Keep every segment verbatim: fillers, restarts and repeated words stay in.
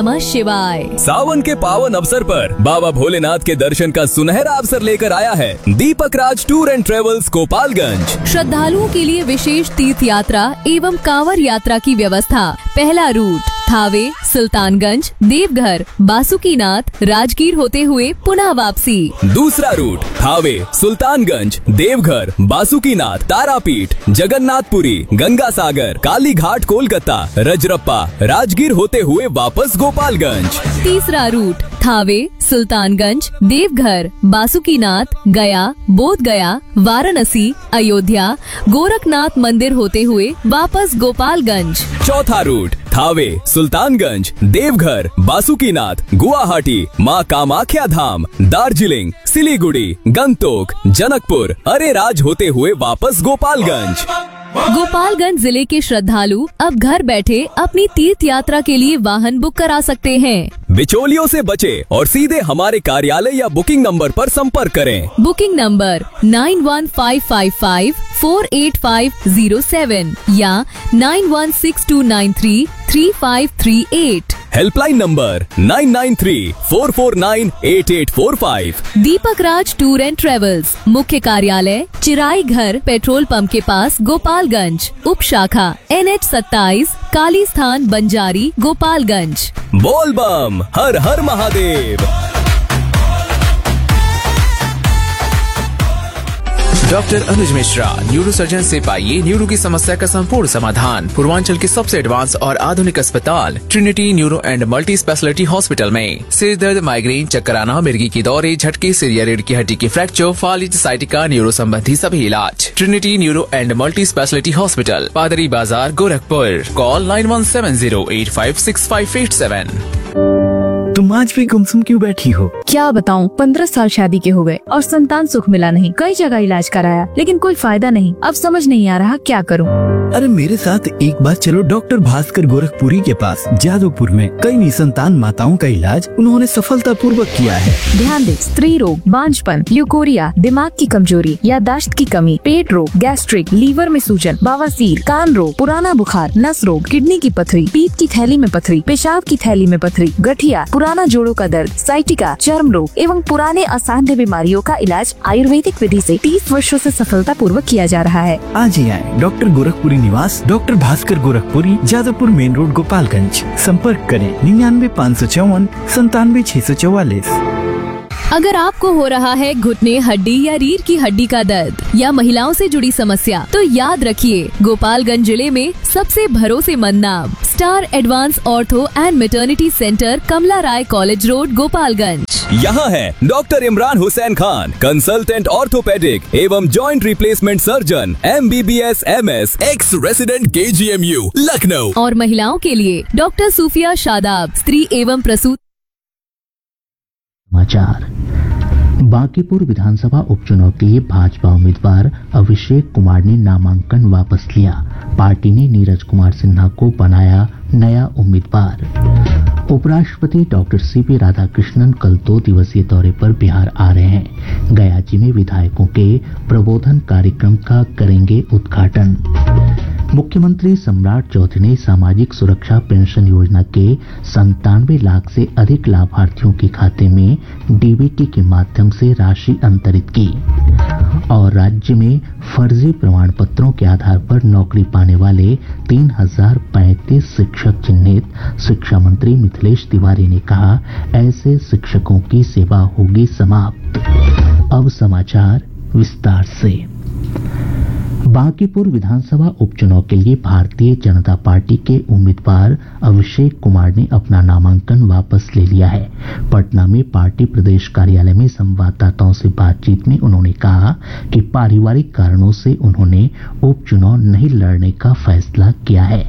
नमः शिवाय। सावन के पावन अवसर पर बाबा भोलेनाथ के दर्शन का सुनहरा अवसर लेकर आया है दीपक राज टूर एंड ट्रेवल्स गोपालगंज। श्रद्धालुओं के लिए विशेष तीर्थ यात्रा एवं कांवर यात्रा की व्यवस्था। पहला रूट थावे, सुल्तानगंज, देवघर, बासुकीनाथ, राजगीर होते हुए पुनः वापसी। दूसरा रूट थावे, सुल्तानगंज, देवघर, बासुकीनाथ, तारापीठ, जगन्नाथपुरी, गंगा सागर, काली घाट, कोलकाता, रजरप्पा, राजगीर होते हुए वापस गोपालगंज। तीसरा रूट थावे, सुल्तानगंज, देवघर, बासुकीनाथ, गया, बोध गया, वाराणसी, अयोध्या, गोरखनाथ मंदिर होते हुए वापस गोपालगंज। चौथा रूट थावे, सुल्तानगंज, देवघर, बासुकीनाथ, गुवाहाटी, माँ कामाख्या धाम, दार्जिलिंग, सिलीगुड़ी, गंगटोक, जनकपुर, अरेराज होते हुए वापस गोपालगंज। गोपालगंज जिले के श्रद्धालु अब घर बैठे अपनी तीर्थ यात्रा के लिए वाहन बुक करा सकते हैं। बिचौलियों से बचे और सीधे हमारे कार्यालय या बुकिंग नंबर पर संपर्क करें। Booking number nine one five five five four eight five zero seven या nine one six to nine three three five three eight. Helpline number nine nine three four four nine eight eight four five. Deepak Raj tour and travels, मुख्य कार्यालय चिराई घर, petrol pump के पास, गोपालगंज। उप शाखा N H सत्ताईस, काली स्थान, बंजारी, गोपालगंज। बोल बम, हर हर Mahadev. Doctor अनुज Mishra, neuro surgeon से पाइए न्यूरो की समस्या का संपूर्ण समाधान। पूर्वांचल के सबसे एडवांस और आधुनिक अस्पताल Trinity neuro and multi speciality hospital में सिर दर्द, माइग्रेन, चक्कर आना, मिर्गी की दौरे, झटके, सिर या रीढ़ की हड्डी की फ्रैक्चर, फालिज, साइटिका, न्यूरो संबंधी सभी इलाज। Trinity neuro and multi speciality hospital, पादरी बाजार, Gorakhpur. Call nine one seven zero eight five six five eight seven. तुम आज भी गुमसुम क्यों बैठी हो? क्या बताऊं, पंद्रह साल शादी के हो गए और संतान सुख मिला नहीं। कई जगह इलाज कराया लेकिन कोई फायदा नहीं। अब समझ नहीं आ रहा क्या करूं। अरे मेरे साथ एक बार चलो डॉक्टर भास्कर गोरखपुरी के पास। जादवपुर में कई निसंतान माताओं का इलाज उन्होंने सफलता पूर्वक किया है। ध्यान दे, स्त्री रोग, बांझपन, ल्यूकोरिया, दिमाग की कमजोरी, याददाश्त की कमी, पेट रोग, गैस्ट्रिक, लीवर में सूजन, बवासीर, कान रोग, पुराना बुखार, नस रोग, किडनी की पथरी, पीत की थैली में पथरी, पेशाब की थैली में पथरी, गठिया, पुराना जोड़ों का दर्द, साइटिका, चर्म रोग एवं पुराने असाध्य बीमारियों का इलाज आयुर्वेदिक विधि से तीस वर्षों से सफलता पूर्वक किया जा रहा है। आज ही आए डॉक्टर गोरखपुरी निवास, doctor Bhaskar Gorakhpuri, Jadavpur main road, Gopalganj. संपर्क करें निन्यानवे पाँच सौ चौवन संतानवे छह सौ चौवालीस। अगर आपको हो रहा है घुटने, हड्डी या रीढ़ की हड्डी का दर्द या महिलाओं से जुड़ी समस्या, तो याद रखिए गोपालगंज जिले में सबसे भरोसेमंद नाम star advance ortho and maternity centre, Kamala Rai college road, Gopalganj. यहाँ है doctor Imran Hussain Khan, consultant orthopaedic एवं joint replacement surgeon, M B B S M S, x resident के जी एम यू, लखनऊ। और महिलाओं के लिए डॉक्टर सूफिया शादाब, स्त्री एवं प्रसूति। समाचार। बांकीपुर विधानसभा उपचुनाव के लिए भाजपा उम्मीदवार अभिषेक कुमार ने नामांकन वापस लिया। पार्टी ने नीरज कुमार सिन्हा को बनाया नया उम्मीदवार। उपराष्ट्रपति डॉक्टर सी पी राधाकृष्णन कल दो दिवसीय दौरे पर बिहार आ रहे हैं। गयाजी में विधायकों के प्रबोधन कार्यक्रम का करेंगे उद्घाटन। मुख्यमंत्री सम्राट चौधरी ने सामाजिक सुरक्षा पेंशन योजना के संतानवे लाख से अधिक लाभार्थियों के खाते में डी बी टी के माध्यम से राशि अंतरित की। और राज्य में फर्जी प्रमाण पत्रों के आधार पर नौकरी पाने वाले तीन हजार पैंतीस शिक्षक चिन्हित। शिक्षा मंत्री मिथिलेश तिवारी ने कहा, ऐसे शिक्षकों की सेवा होगी समाप्त। अब समाचार विस्तार से। बांकीपुर विधानसभा उपचुनाव के लिए भारतीय जनता पार्टी के उम्मीदवार अभिषेक कुमार ने अपना नामांकन वापस ले लिया है। पटना में पार्टी प्रदेश कार्यालय में संवाददाताओं से बातचीत में उन्होंने कहा कि पारिवारिक कारणों से उन्होंने उपचुनाव नहीं लड़ने का फैसला किया है।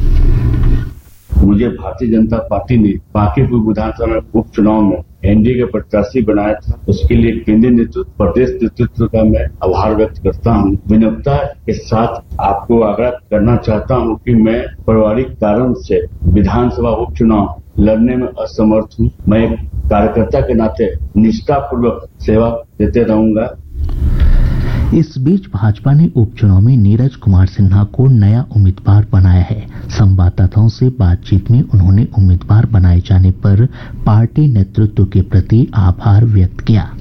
मुझे भारतीय जनता पार्टी ने बांकीपुर विधानसभा उपचुनाव में एन डी ए के प्रत्याशी बनाया था। उसके लिए केंद्रीय नेतृत्व, प्रदेश नेतृत्व का मैं आभार व्यक्त करता हूं। विनम्रता के साथ आपको आग्रह करना चाहता हूं कि मैं पारिवारिक कारण से विधानसभा उपचुनाव लड़ने में असमर्थ हूं। मैं एक कार्यकर्ता के नाते निष्ठापूर्वक सेवा देते रहूंगा। इस बीच भाजपा ने उपचुनाव में नीरज कुमार सिन्हा को नया उम्मीदवार बनाया है। संवाददाताओं से बातचीत में उन्होंने उम्मीदवार बनाए जाने पर पार्टी नेतृत्व के प्रति आभार व्यक्त किया।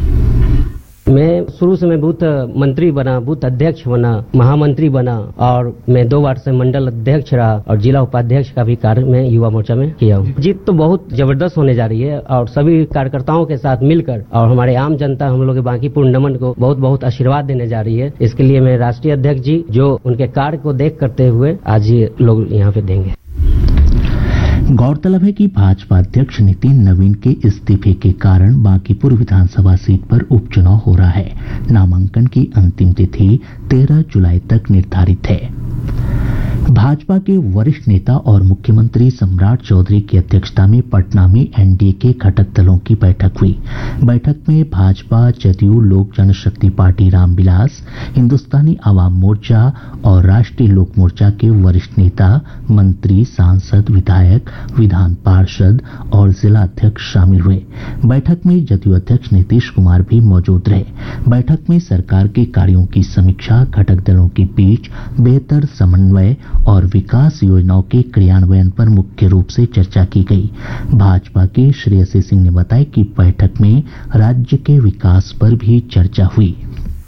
मैं शुरू से मैं बूथ मंत्री बना, बूथ अध्यक्ष बना, महामंत्री बना और मैं दो बार से मंडल अध्यक्ष रहा और जिला उपाध्यक्ष का भी कार्य मैं युवा मोर्चा में किया हूँ। जीत तो बहुत जबरदस्त होने जा रही है और सभी कार्यकर्ताओं के साथ मिलकर और हमारे आम जनता हम लोग के बांकीपुर नमन को बहुत बहुत आशीर्वाद देने जा रही है। इसके लिए मैं राष्ट्रीय अध्यक्ष जी जो उनके कार्य को देख करते हुए आज ये लोग यहाँ पे देंगे। गौरतलब है कि भाजपा अध्यक्ष नितिन नवीन के इस्तीफे के कारण बांकीपुर विधानसभा सीट पर उपचुनाव हो रहा है। नामांकन की अंतिम तिथि तेरह जुलाई तक निर्धारित है। भाजपा के वरिष्ठ नेता और मुख्यमंत्री सम्राट चौधरी की अध्यक्षता में पटना में एनडीए के घटक दलों की बैठक हुई। बैठक में भाजपा, जदयू, लोक जनशक्ति पार्टी रामविलास, हिंदुस्तानी आवाम मोर्चा और राष्ट्रीय लोक मोर्चा के वरिष्ठ नेता, मंत्री, सांसद, विधायक, विधान पार्षद और जिला अध्यक्ष शामिल हुए। बैठक में जदयू अध्यक्ष नीतीश कुमार भी मौजूद रहे। बैठक में सरकार के कार्यों की समीक्षा, घटक दलों के बीच बेहतर समन्वय और विकास योजनाओं के क्रियान्वयन पर मुख्य रूप से चर्चा की गई। भाजपा के श्रेयसी सिंह ने बताया कि बैठक में राज्य के विकास पर भी चर्चा हुई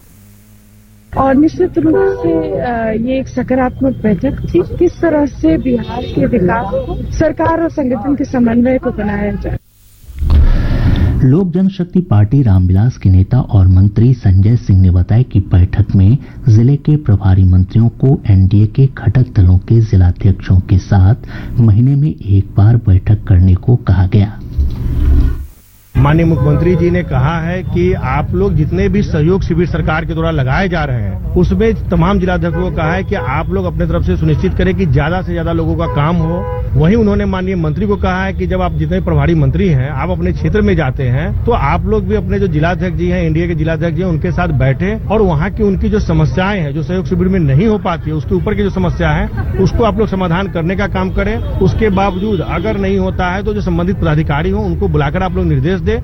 और निश्चित रूप से ये एक सकारात्मक बैठक थी। किस तरह से बिहार के विकास को सरकार और संगठन के समन्वय को बनाया जाए। लोक जनशक्ति पार्टी रामविलास के नेता और मंत्री संजय सिंह ने बताया कि बैठक में जिले के प्रभारी मंत्रियों को एनडीए के घटक दलों के जिलाध्यक्षों के साथ महीने में एक बार बैठक करने को कहा गया। माननीय मुख्यमंत्री जी ने कहा है कि आप लोग जितने भी सहयोग शिविर सरकार के द्वारा लगाए जा रहे हैं उसमें तमाम जिलाध्यक्षों को कहा है कि आप लोग अपने तरफ से सुनिश्चित करें कि ज्यादा से ज्यादा लोगों का काम हो। वहीं उन्होंने माननीय मंत्री को कहा है कि जब आप जितने प्रभारी मंत्री हैं आप अपने क्षेत्र में जाते हैं तो आप लोग भी अपने जो जिलाध्यक्ष जी हैं, एनडीए के जिलाध्यक्ष जी हैं, उनके साथ बैठे और वहाँ की उनकी जो समस्याएं हैं जो सहयोग शिविर में नहीं हो पाती है उसके ऊपर की जो समस्या है उसको आप लोग समाधान करने का काम करें। उसके बावजूद अगर नहीं होता है तो जो संबंधित पदाधिकारी हो उनको बुलाकर आप लोग निर्देश दें।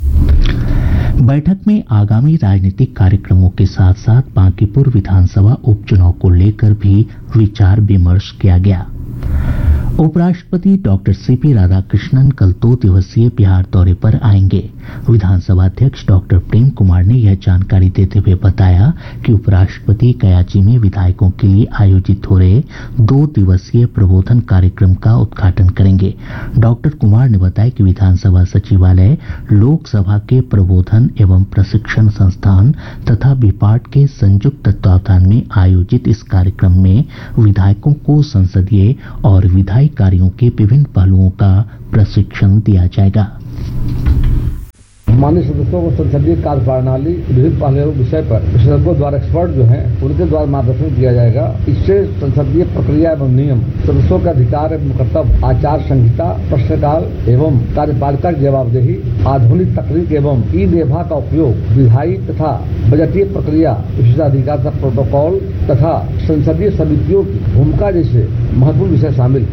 बैठक में आगामी राजनीतिक कार्यक्रमों के साथ साथ बांकीपुर विधानसभा उपचुनाव को लेकर भी विचार विमर्श किया गया। उपराष्ट्रपति डॉक्टर सीपी राधाकृष्णन कल दो दिवसीय बिहार दौरे पर आएंगे। विधानसभा अध्यक्ष डॉक्टर प्रेम कुमार ने यह जानकारी देते हुए बताया कि उपराष्ट्रपति कयाची में विधायकों के लिए आयोजित हो रहे दो दिवसीय प्रबोधन कार्यक्रम का उद्घाटन करेंगे। डॉक्टर कुमार ने बताया कि विधानसभा सचिवालय, लोकसभा के प्रबोधन एवं प्रशिक्षण संस्थान तथा विपाट के संयुक्त तत्वावधान में आयोजित इस कार्यक्रम में विधायकों को संसदीय और विधायी कार्यों के विभिन्न पहलुओं का प्रशिक्षण दिया जाएगा। माननीय सदस्यों को संसदीय कार्य प्रणाली विभिन्न पहलुओं विषय पर विशेषज्ञों द्वारा एक्सपर्ट जो हैं उनके द्वारा मार्गदर्शन किया जाएगा। इससे संसदीय प्रक्रिया एवं नियम, सदस्यों का अधिकार एवं कर्तव्य, आचार संहिता, प्रश्नकाल एवं कार्यपालिका की जवाबदेही, आधुनिक तकनीक एवं ई लेखा का उपयोग, विधायी तथा बजटीय प्रक्रिया, विशेषाधिकार का प्रोटोकॉल तथा संसदीय समितियों की भूमिका जैसे महत्वपूर्ण विषय शामिल।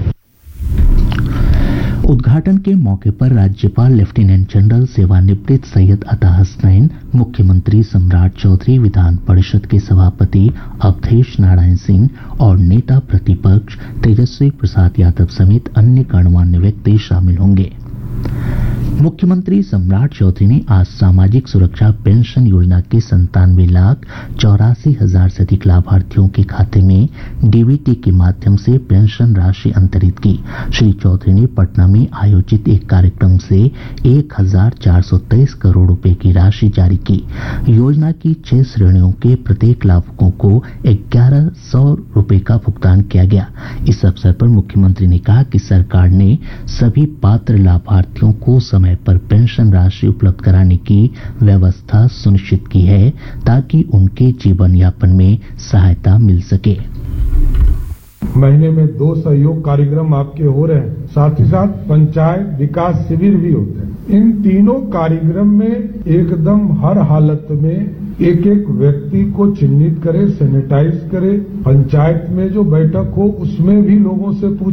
उद्घाटन के मौके पर राज्यपाल लेफ्टिनेंट जनरल सेवानिवृत्त सैयद अता हसनैन, मुख्यमंत्री सम्राट चौधरी, विधान परिषद के सभापति अवधेश नारायण सिंह और नेता प्रतिपक्ष तेजस्वी प्रसाद यादव समेत अन्य गणमान्य व्यक्ति शामिल होंगे। मुख्यमंत्री सम्राट चौधरी ने आज सामाजिक सुरक्षा पेंशन योजना के संतानवे लाख चौरासी हजार से अधिक लाभार्थियों के खाते में डीबीटी के माध्यम से पेंशन राशि अंतरित की। श्री चौधरी ने पटना में आयोजित एक कार्यक्रम से एक हजार चार सौ तेईस करोड़ रुपए की राशि जारी की। योजना की छह श्रेणियों के प्रत्येक लाभुकों को ग्यारह सौ रुपए का भुगतान किया गया। इस अवसर पर मुख्यमंत्री ने कहा कि सरकार ने सभी पात्र लाभार्थियों को समय पर पेंशन राशि उपलब्ध कराने की व्यवस्था सुनिश्चित की है ताकि उनके जीवन यापन में सहायता मिल सके। महीने में दो सहयोग कार्यक्रम आपके हो रहे हैं, साथ ही साथ पंचायत विकास शिविर भी होते हैं। इन तीनों कार्यक्रम में एकदम हर हालत में एक एक व्यक्ति को चिन्हित करे, सैनिटाइज करे, पंचायत में जो बैठक हो उसमें भी लोगों से पूछे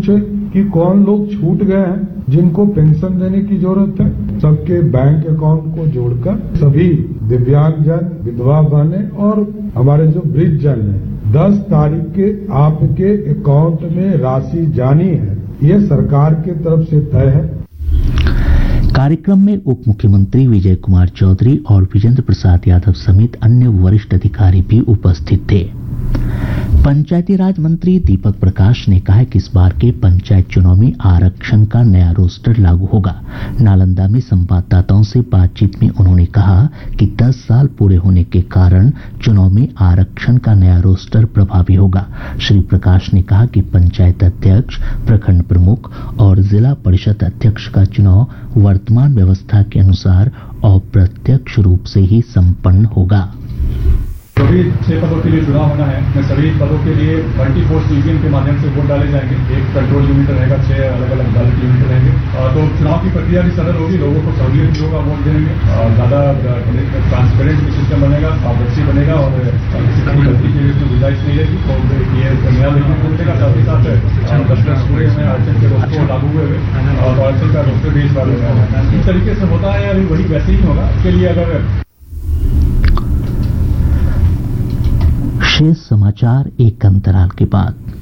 कि कौन लोग छूट गए हैं जिनको पेंशन देने की जरूरत है। सबके बैंक अकाउंट को जोड़कर सभी दिव्यांगजन, विधवा बहने और हमारे जो वृद्ध जन है, दस तारीख के आपके अकाउंट में राशि जानी है, ये सरकार की तरफ से तय है। कार्यक्रम में उप मुख्यमंत्री विजय कुमार चौधरी और विजेंद्र प्रसाद यादव समेत अन्य वरिष्ठ अधिकारी भी उपस्थित थे। पंचायती राज मंत्री दीपक प्रकाश ने कहा है कि इस बार के पंचायत चुनाव में आरक्षण का नया रोस्टर लागू होगा। नालंदा में संवाददाताओं से बातचीत में उन्होंने कहा कि दस साल पूरे होने के कारण चुनाव में आरक्षण का नया रोस्टर प्रभावी होगा। श्री प्रकाश ने कहा कि पंचायत अध्यक्ष, प्रखंड प्रमुख और जिला परिषद अध्यक्ष का चुनाव वर्तमान व्यवस्था के अनुसार अप्रत्यक्ष रूप से ही संपन्न होगा। सभी छह पदों के लिए चुनाव होना है। मैं सभी पदों के लिए मल्टी फोर्स ईवीएम के माध्यम से वोट डाले जाएंगे। एक कंट्रोल यूनिट रहेगा, छह अलग अलग बैलेट यूनिट रहेंगे। तो चुनाव की प्रक्रिया भी सरल होगी, लोगों को सहूलियत भी होगा वोट देने में, ज्यादा ट्रांसपेरेंट सिस्टम बनेगा, पारदर्शी बनेगा और किसी की गलती के लिए उसमें गुंजाइश नहीं रहेगी। तो ये नया देखने को मिलेगा। साथ ही साथ दस पूरे में आरक्षण के रोस्टर लागू हुए हुए और आरक्षण का रोस्टर भी इस बार इस तरीके से होता है, अभी वही वैसे ही होगा। इसके लिए अगर शेष समाचार एक अंतराल के बाद।